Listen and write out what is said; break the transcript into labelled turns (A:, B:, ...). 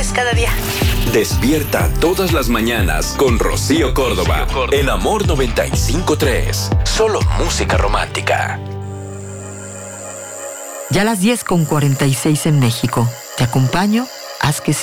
A: mejores cada día.
B: Despierta todas las mañanas con Rocío Córdoba. En Amor 95.3. Solo música romántica.
C: Ya las 10:46 en México. Te acompaño, haz que